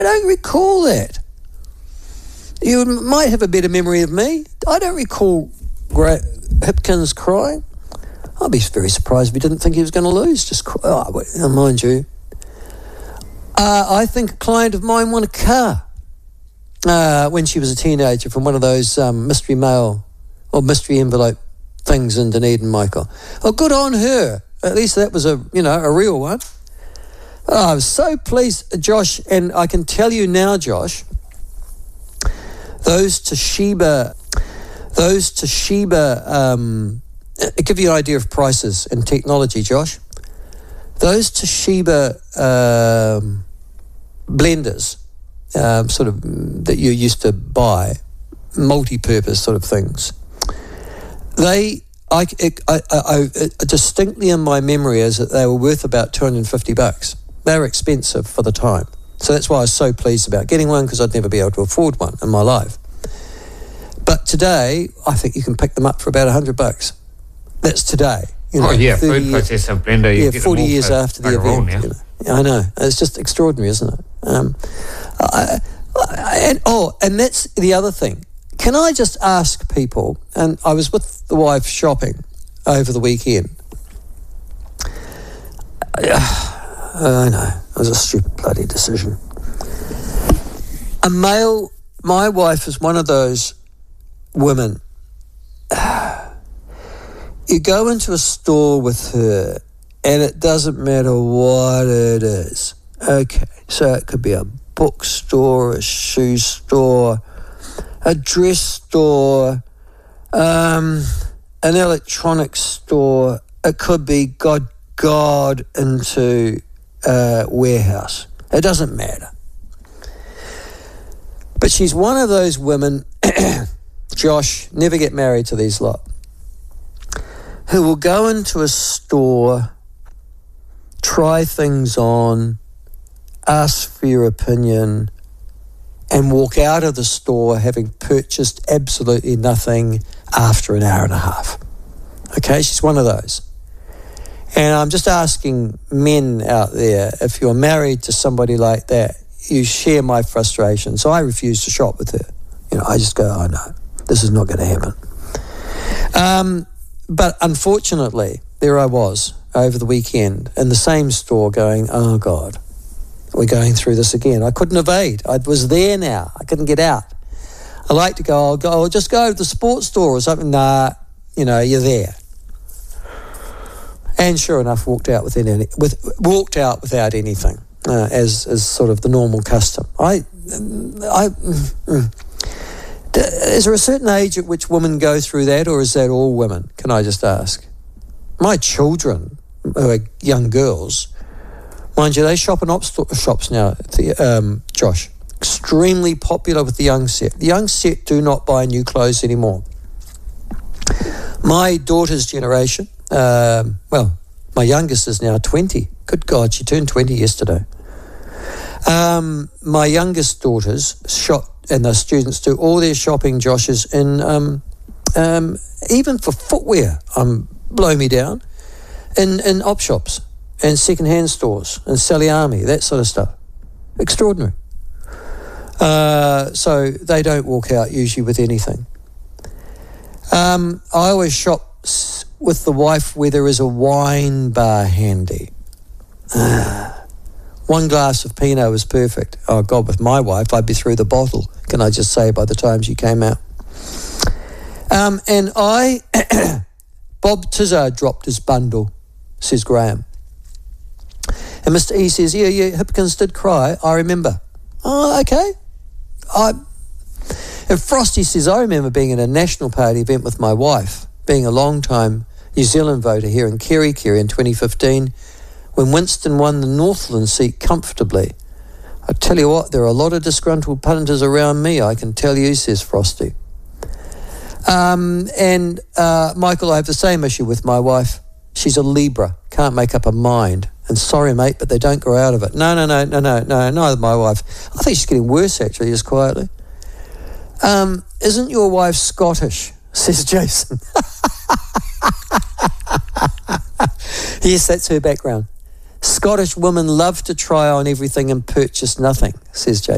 don't recall that. You might have a better memory of me. I don't recall Hipkins crying. I'd be very surprised if he didn't think he was going to lose. Mind you. I think a client of mine won a car when she was a teenager from one of those mystery mail or mystery envelope things in Dunedin, Michael. Oh, good on her. At least that was a real one. I was so pleased, Josh, and I can tell you now, Josh, those Toshiba, give you an idea of prices and technology, Josh. Those Toshiba blenders, sort of that you used to buy, multi-purpose sort of things. I distinctly in my memory is that they were worth about $250. They were expensive for the time. So that's why I was so pleased about getting one, because I'd never be able to afford one in my life. But today, I think you can pick them up for about $100. That's today. Food processor blender. Yeah, 40 years after the event. I know. It's just extraordinary, isn't it? And that's the other thing. Can I just ask people, and I was with the wife shopping over the weekend. I know, it was a stupid bloody decision. My wife is one of those women. You go into a store with her and it doesn't matter what it is. Okay, so it could be a bookstore, a shoe store, a dress store, an electronics store. It could be God into a warehouse. It doesn't matter. But she's one of those women, Josh, never get married to these lot, who will go into a store, try things on, ask for your opinion, and walk out of the store having purchased absolutely nothing after an hour and a half. Okay, she's one of those. And I'm just asking men out there, if you're married to somebody like that, you share my frustration. So I refuse to shop with her. I just go, oh no, this is not going to happen. But unfortunately, there I was over the weekend in the same store going, oh God, we're going through this again. I couldn't evade. I was there now. I couldn't get out. I like to go, I'll just go to the sports store or something. Nah, you're there. And sure enough, walked out without anything, as sort of the normal custom. Is there a certain age at which women go through that, or is that all women? Can I just ask? My children, who are young girls, mind you, they shop in shops now, Josh. Extremely popular with the young set. The young set do not buy new clothes anymore. My daughter's generation, my youngest is now 20. Good God, she turned 20 yesterday. My youngest daughters shop, and the students do all their shopping, Josh, is in, even for footwear, blow me down, in op shops and second-hand stores and Sally Army, that sort of stuff. Extraordinary. So they don't walk out usually with anything. I always shop with the wife where there is a wine bar handy. One glass of Pinot was perfect. Oh God, with my wife, I'd be through the bottle, can I just say, by the time she came out. And Bob Tizard dropped his bundle, says Graham. And Mr. E says, yeah, Hipkins did cry, I remember. Oh, okay. And Frosty says, I remember being at a National Party event with my wife, being a long-time New Zealand voter here in Kerikeri in 2015, when Winston won the Northland seat comfortably. I tell you what, there are a lot of disgruntled punters around me, I can tell you, says Frosty. Michael, I have the same issue with my wife. She's a Libra, can't make up her mind. And sorry, mate, but they don't grow out of it. No, neither my wife. I think she's getting worse, actually, just quietly. Isn't your wife Scottish, says Jason. Yes, that's her background. Scottish women love to try on everything and purchase nothing, says Jason.